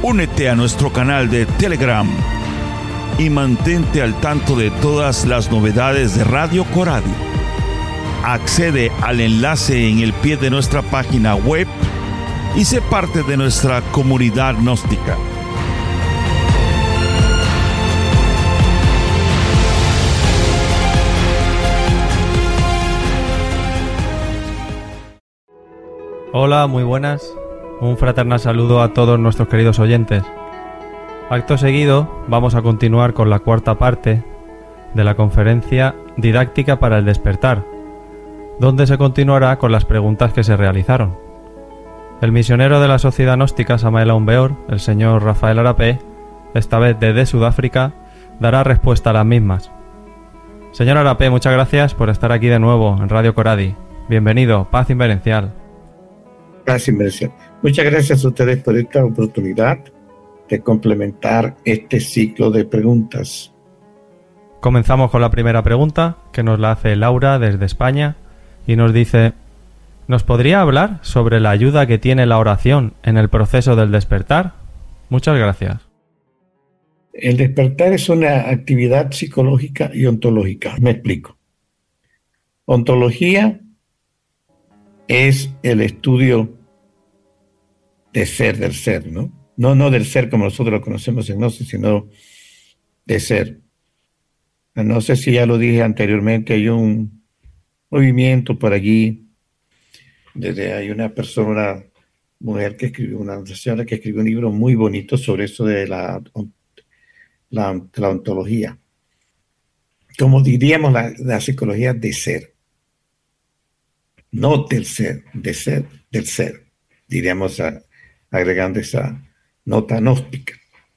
Únete a nuestro canal de Telegram y mantente al tanto de todas las novedades de Radio Coradi. Accede al enlace en el pie de nuestra página web y sé parte de nuestra comunidad gnóstica. Hola, muy buenas. Un fraternal saludo a todos nuestros queridos oyentes. Acto seguido, vamos a continuar con la cuarta parte de la conferencia Didáctica para el Despertar, donde se continuará con las preguntas que se realizaron. El misionero de la Sociedad Gnóstica Samael Aún Weor, el señor Rafael Arapé, esta vez desde Sudáfrica, dará respuesta a las mismas. Señor Arapé, muchas gracias por estar aquí de nuevo en Radio Coradi. Bienvenido, paz inverencial. Paz inverencial. Muchas gracias a ustedes por esta oportunidad de complementar este ciclo de preguntas. Comenzamos con la primera pregunta, que nos la hace Laura desde España, y nos dice: ¿nos podría hablar sobre la ayuda que tiene la oración en el proceso del despertar? Muchas gracias. El despertar es una actividad psicológica y ontológica. Me explico. Ontología es el estudio de ser, del ser, ¿no? No del ser como nosotros lo conocemos en Gnosis, sino de ser. No sé si ya lo dije anteriormente, hay un movimiento por allí, hay una persona, una mujer que escribió, una señora que escribió un libro muy bonito sobre eso de la ontología. Como diríamos la psicología de ser. No del ser, de ser, del ser. Diríamos agregando esa nota gnóstica.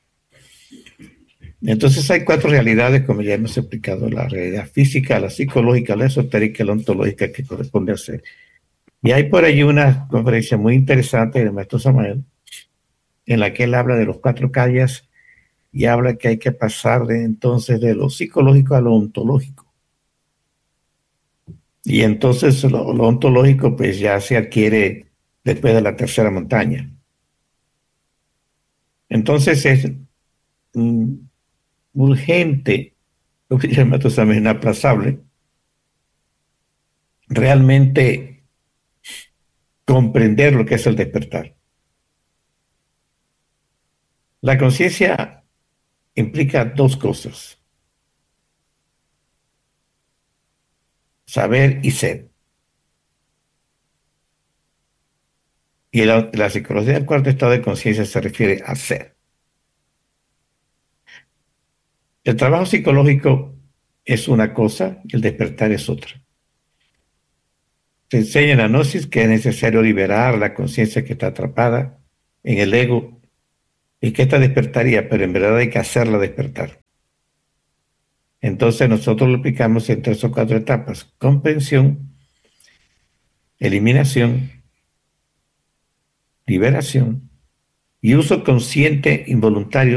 Entonces hay cuatro realidades, como ya hemos explicado: la realidad física, la psicológica, la esotérica y la ontológica, que corresponde al ser. Y hay por allí una conferencia muy interesante del maestro Samael, en la que él habla de los cuatro kayas y habla que hay que pasar entonces de lo psicológico a lo ontológico. Y entonces lo ontológico pues ya se adquiere después de la tercera montaña. Entonces es urgente, lo que llama también inaplazable, realmente comprender lo que es el despertar. La conciencia implica dos cosas: saber y ser. Y la psicología del cuarto estado de conciencia se refiere a ser. El trabajo psicológico es una cosa, el despertar es otra. Se enseña en la gnosis que es necesario liberar la conciencia que está atrapada en el ego y que esta despertaría, pero en verdad hay que hacerla despertar. Entonces nosotros lo explicamos en 3 o 4 etapas: comprensión, eliminación, liberación y uso consciente involuntario